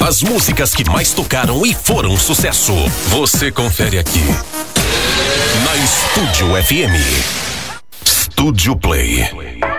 As músicas que mais tocaram e foram sucesso. Você confere aqui na Estúdio FM. Estúdio Play.